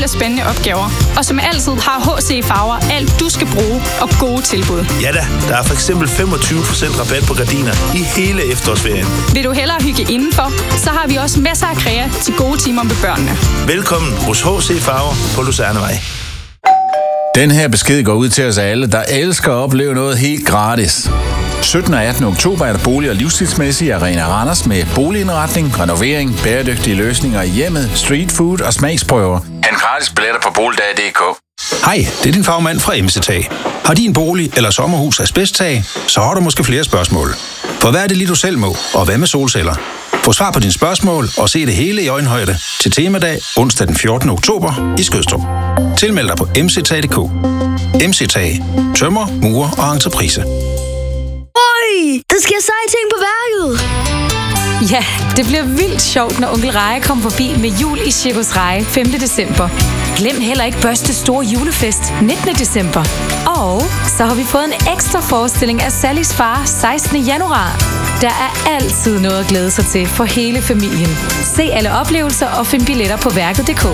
af spændende opgaver. Og som altid har HC Farver alt, du skal bruge, og gode tilbud. Ja da, der er for eksempel 25% rabat på gardiner i hele efterårsferien. Vil du hellere hygge indenfor, så har vi også masser af kræa til gode timer med børnene. Velkommen hos HC Farver på Luzernevej. Den her besked går ud til os alle, der elsker at opleve noget helt gratis. 17. og 18. oktober er der bolig- og livsstilsmæssig Arena Randers med boligindretning, renovering, bæredygtige løsninger i hjemmet, street food og smagsprøver. Hent gratis billetter på boligdag.dk. Hej, det er din fagmand fra MC-Tag. Har din bolig eller sommerhus asbesttag, så har du måske flere spørgsmål. For hvad er det lige, du selv må, og hvad med solceller? Få svar på dine spørgsmål og se det hele i øjenhøjde til temadag onsdag den 14. oktober i Skødstrup. Tilmeld dig på mctag.dk. MC-Tag. Tømmer, murer og entreprise. Oj, der sker seje ting på værket. Ja, det bliver vildt sjovt, når onkel Reje kommer forbi med jul i Cirkus Reje 5. december. Glem heller ikke Børste store julefest 19. december. Og så har vi fået en ekstra forestilling af Sallys far 16. januar. Der er altid noget at glæde sig til for hele familien. Se alle oplevelser og find billetter på værket.dk.